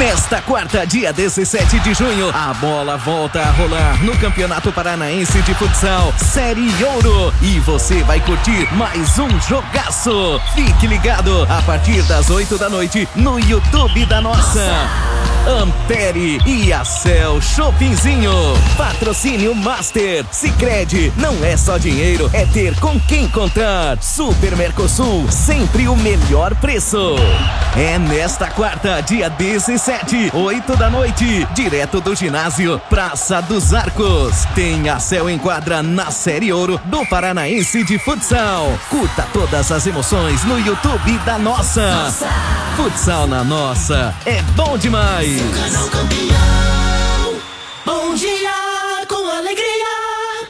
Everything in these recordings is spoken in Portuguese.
Nesta quarta, dia 17 de junho, a bola volta a rolar no Campeonato Paranaense de Futsal, Série Ouro. E você vai curtir mais um jogaço. Fique ligado a partir das 8 da noite no YouTube da nossa. Ampere e a Cell Shoppingzinho. Patrocínio Master. Sicredi, não é só dinheiro, é ter com quem contar. Super Mercosul, sempre o melhor preço. É nesta quarta, dia 17, 8 da noite, direto do ginásio Praça dos Arcos. Tem a Cell Enquadra na Série Ouro do Paranaense de Futsal. Curta todas as emoções no YouTube da nossa. Futsal na nossa é bom demais. Canal Campeão. Bom dia com alegria.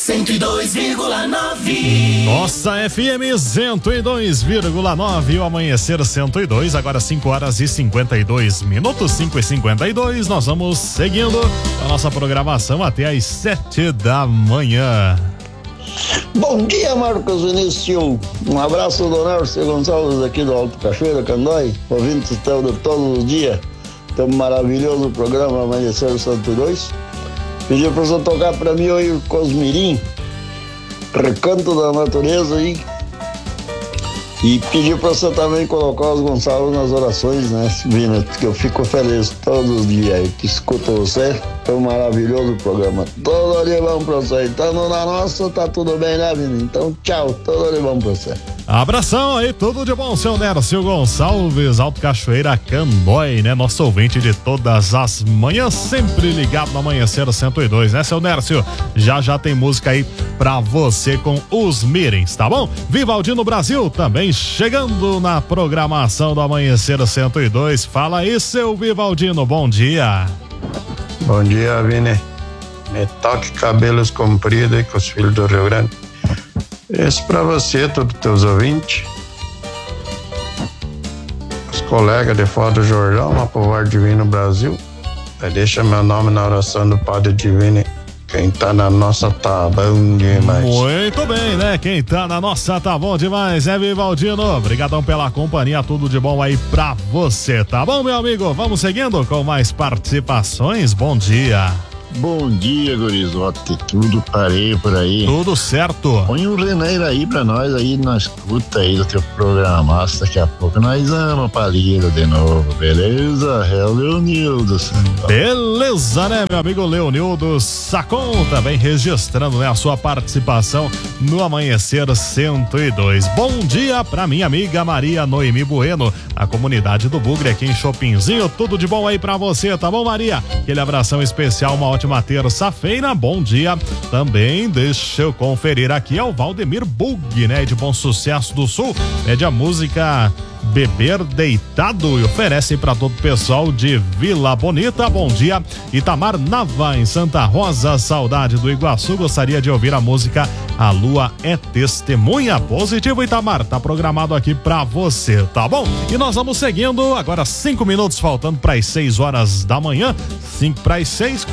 102,9. Nossa FM 102,9. O Amanhecer 102. Agora 5 horas e 52 minutos. 5h52. Nós vamos seguindo a nossa programação até às 7 da manhã. Bom dia, Marcos Vinícius. Um abraço do Nércio Gonçalves aqui do Alto Cachoeira, Candói. Ouvintes de todos os dias. Tem um maravilhoso programa Amanhecer 102. Pedi para você tocar para mim aí o Cosmirim, Recanto da Natureza aí. E pedi para você também colocar os Gonçalves nas orações, né, Vina? Que eu fico feliz todos os dias aí que escuto você. É um maravilhoso programa. Todo dia bom pra você. Então na nossa tá tudo bem, né, Vina? Então tchau, todo dia bom pra você. Abração aí, tudo de bom, seu Nércio Gonçalves, Alto Cachoeira, Candói, né? Nosso ouvinte de todas as manhãs, sempre ligado no Amanhecer 102, né, seu Nércio? Já tem música aí pra você com os Mirins, tá bom? Vivaldino Brasil também chegando na programação do Amanhecer 102. Fala aí, seu Vivaldino, bom dia. Bom dia, Vini. Me toque cabelos compridos aí com os filhos do Rio Grande. Esse pra você, todos teus ouvintes, os colegas de fora do Jordão, lá pro Var Divino Brasil. Deixa meu nome na oração do Padre Divino. Quem tá na nossa tá bom demais. Muito bem, né? Quem tá na nossa tá bom demais, é Vivaldino. Obrigadão pela companhia, tudo de bom aí pra você, tá bom, meu amigo? Vamos seguindo com mais participações. Bom dia. Bom dia, gurizote. Tudo parei por aí? Tudo certo. Põe um Reneiro aí pra nós aí na escuta aí do teu programaço. Daqui a pouco nós vamos pra Liga de novo, beleza? É o Leonildo. Beleza, né, meu amigo Leonildo Sacon, também registrando, né, a sua participação no Amanhecer 102. Bom dia pra minha amiga Maria Noemi Bueno, a comunidade do Bugre aqui em Chopinzinho. Tudo de bom aí pra você, tá bom, Maria? Aquele abração especial, uma ótima terça-feira, bom dia. Também deixa eu conferir aqui, é o Valdemir Bug, né, de Bom Sucesso do Sul, pede a música Beber Deitado e oferece para todo o pessoal de Vila Bonita. Bom dia. Itamar Nava, em Santa Rosa, saudade do Iguaçu, gostaria de ouvir a música A Lua é Testemunha. Positivo, Itamar, tá programado aqui pra você, tá bom? E nós vamos seguindo, agora 5 minutos faltando para as 6 horas da manhã, 5 para as 6,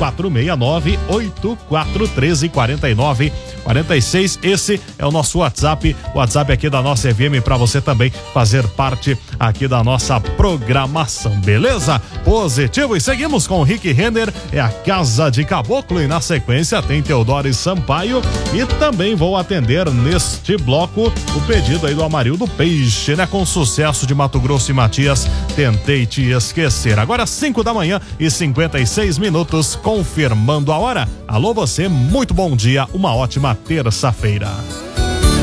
469-8413-49-46. Esse é o nosso WhatsApp, aqui da nossa FM, para você também fazer parte aqui da nossa programação, beleza? Positivo, e seguimos com o Rick Renner, é a Casa de Caboclo, e na sequência tem Teodoro Sampaio, e também vou atender neste bloco o pedido aí do Amarildo Peixe, né? Com sucesso de Mato Grosso e Matias, Tentei Te Esquecer. Agora 5 da manhã e 56 minutos, confirmando a hora. Alô você, muito bom dia, uma ótima terça-feira.